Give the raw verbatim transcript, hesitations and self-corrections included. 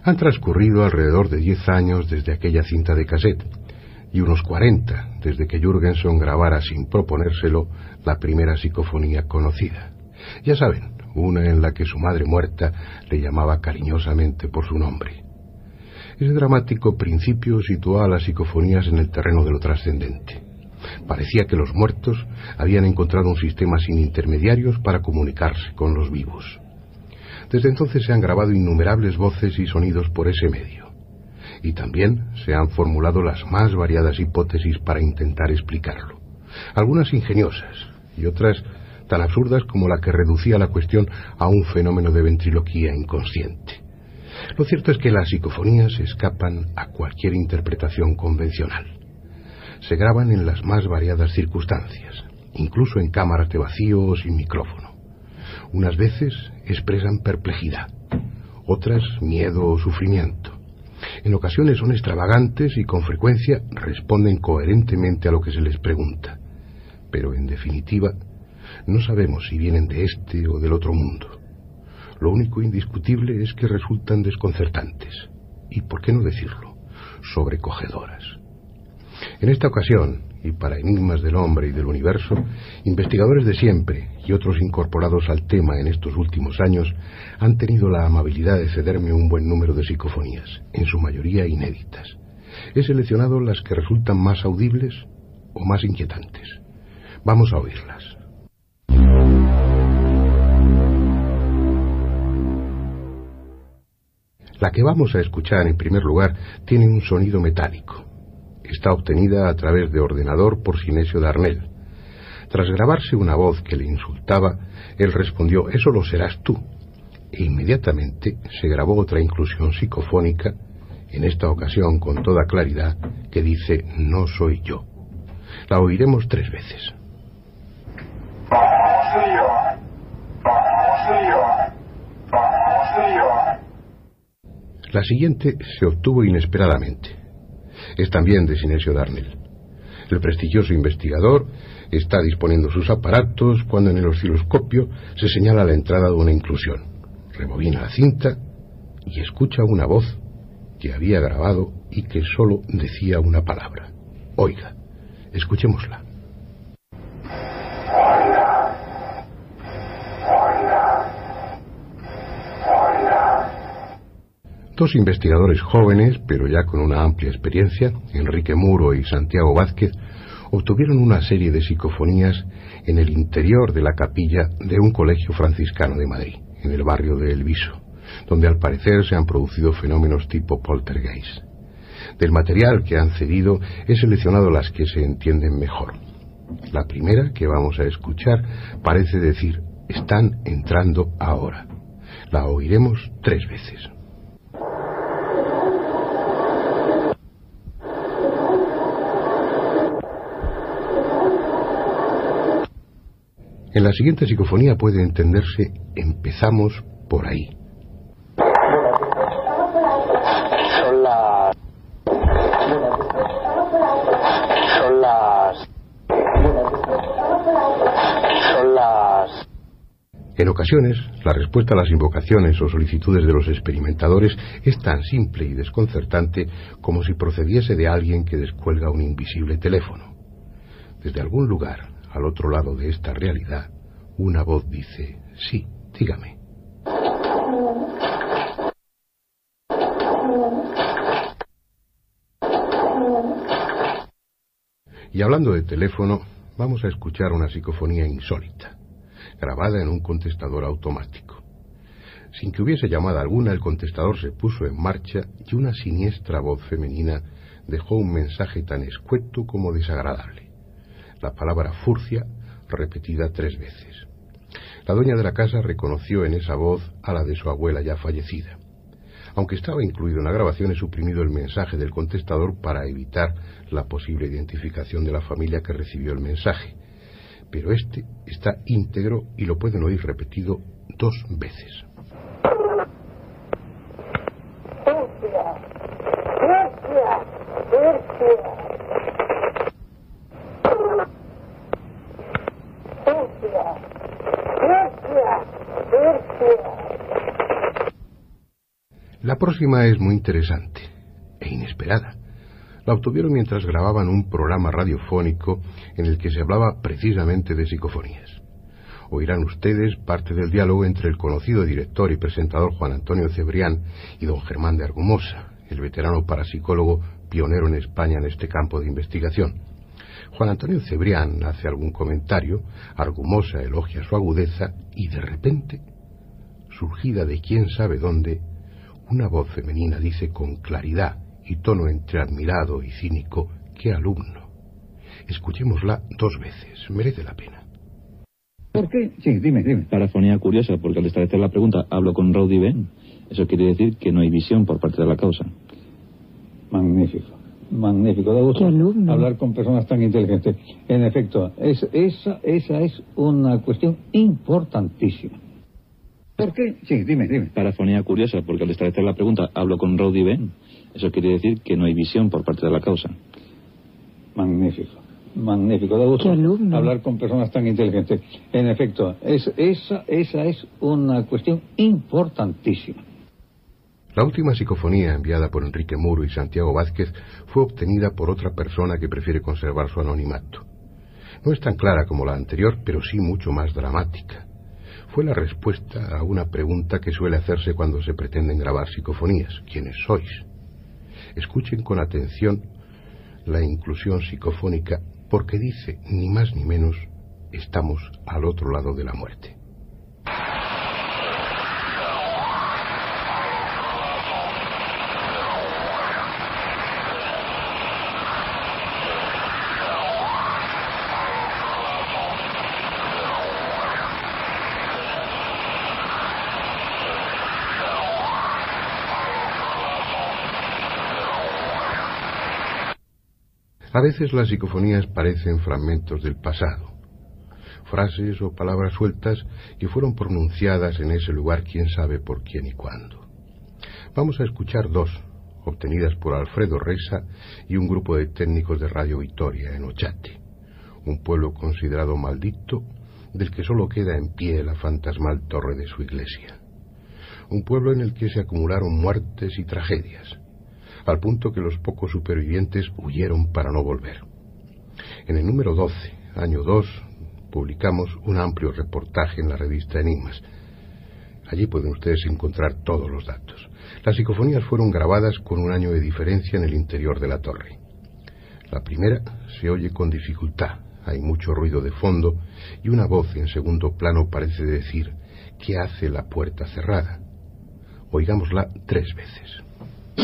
Han transcurrido alrededor de diez años desde aquella cinta de cassette y unos cuarenta desde que Jürgenson grabara sin proponérselo la primera psicofonía conocida. Ya saben, una en la que su madre muerta le llamaba cariñosamente por su nombre. Ese dramático principio situó a las psicofonías en el terreno de lo trascendente. Parecía que los muertos habían encontrado un sistema sin intermediarios para comunicarse con los vivos. Desde entonces se han grabado innumerables voces y sonidos por ese medio. Y también se han formulado las más variadas hipótesis para intentar explicarlo. Algunas ingeniosas y otras tan absurdas como la que reducía la cuestión a un fenómeno de ventriloquía inconsciente. Lo cierto es que las psicofonías escapan a cualquier interpretación convencional. Se graban en las más variadas circunstancias, incluso en cámaras de vacío o sin micrófono. Unas veces expresan perplejidad, otras miedo o sufrimiento. En ocasiones son extravagantes y con frecuencia responden coherentemente a lo que se les pregunta. Pero en definitiva, no sabemos si vienen de este o del otro mundo. Lo único indiscutible es que resultan desconcertantes y, por qué no decirlo, sobrecogedoras. En esta ocasión, y para enigmas del hombre y del universo, investigadores de siempre y otros incorporados al tema en estos últimos años han tenido la amabilidad de cederme un buen número de psicofonías, en su mayoría inéditas. He seleccionado las que resultan más audibles o más inquietantes. Vamos a oírlas. La que vamos a escuchar en primer lugar tiene un sonido metálico. Está obtenida a través de ordenador por Sinesio Darnell. Tras grabarse una voz que le insultaba, él respondió: «Eso lo serás tú». E inmediatamente se grabó otra inclusión psicofónica, en esta ocasión con toda claridad, que dice: «No soy yo». La oiremos tres veces. La siguiente se obtuvo inesperadamente. Es también de Sinesio Darnell. El prestigioso investigador está disponiendo sus aparatos cuando en el osciloscopio se señala la entrada de una inclusión. Rebobina la cinta y escucha una voz que había grabado y que solo decía una palabra. Oiga, escuchémosla. Dos investigadores jóvenes, pero ya con una amplia experiencia, Enrique Muro y Santiago Vázquez, obtuvieron una serie de psicofonías en el interior de la capilla de un colegio franciscano de Madrid, en el barrio de El Viso, donde al parecer se han producido fenómenos tipo poltergeist. Del material que han cedido he seleccionado las que se entienden mejor. La primera, que vamos a escuchar, parece decir: «Están entrando ahora». La oiremos tres veces. En la siguiente psicofonía puede entenderse: «Empezamos por ahí». Son las... Son las... Son las... En ocasiones, la respuesta a las invocaciones o solicitudes de los experimentadores es tan simple y desconcertante como si procediese de alguien que descuelga un invisible teléfono. Desde algún lugar al otro lado de esta realidad, una voz dice: «Sí, dígame». Y hablando de teléfono, vamos a escuchar una psicofonía insólita, grabada en un contestador automático. Sin que hubiese llamada alguna, el contestador se puso en marcha y una siniestra voz femenina dejó un mensaje tan escueto como desagradable. La palabra furcia repetida tres veces. La dueña de la casa reconoció en esa voz a la de su abuela ya fallecida. Aunque estaba incluido en la grabación, he suprimido el mensaje del contestador para evitar la posible identificación de la familia que recibió el mensaje. Pero este está íntegro y lo pueden oír repetido dos veces. La próxima es muy interesante e inesperada. La obtuvieron mientras grababan un programa radiofónico en el que se hablaba precisamente de psicofonías. Oirán ustedes parte del diálogo entre el conocido director y presentador Juan Antonio Cebrián y don Germán de Argumosa, el veterano parapsicólogo pionero en España en este campo de investigación. Juan Antonio Cebrián hace algún comentario, Argumosa elogia su agudeza y de repente, surgida de quién sabe dónde, una voz femenina dice con claridad y tono entre admirado y cínico: ¡qué alumno! Escuchémosla dos veces, merece la pena. ¿Por qué? Sí, dime, dime. Parafonía curiosa, porque al establecer la pregunta, hablo con Rowdy Ben. Eso quiere decir que no hay visión por parte de la causa. Magnífico, magnífico. Da gusto hablar con personas tan inteligentes. En efecto, es, esa, esa es una cuestión importantísima. ¿Por qué? Sí, dime, dime. Parafonía curiosa, porque al establecer la pregunta, hablo con Rowdy Ben. Eso quiere decir que no hay visión por parte de la causa. Magnífico, magnífico. Da gusto hablar con personas tan inteligentes. En efecto, es, esa, esa es una cuestión importantísima. La última psicofonía enviada por Enrique Muro y Santiago Vázquez fue obtenida por otra persona que prefiere conservar su anonimato. No es tan clara como la anterior, pero sí mucho más dramática. Fue la respuesta a una pregunta que suele hacerse cuando se pretenden grabar psicofonías: ¿quiénes sois? Escuchen con atención la inclusión psicofónica, porque dice, ni más ni menos, estamos al otro lado de la muerte. A veces las psicofonías parecen fragmentos del pasado, frases o palabras sueltas que fueron pronunciadas en ese lugar quién sabe por quién y cuándo. Vamos a escuchar dos, obtenidas por Alfredo Resa y un grupo de técnicos de Radio Vitoria en Ochate, un pueblo considerado maldito, del que solo queda en pie la fantasmal torre de su iglesia. Un pueblo en el que se acumularon muertes y tragedias, al punto que los pocos supervivientes huyeron para no volver. En el número doce, año dos, publicamos un amplio reportaje en la revista Enigmas. Allí pueden ustedes encontrar todos los datos. Las psicofonías fueron grabadas con un año de diferencia en el interior de la torre. La primera se oye con dificultad, hay mucho ruido de fondo y una voz en segundo plano parece decir: ¿qué hace la puerta cerrada? Oigámosla tres veces.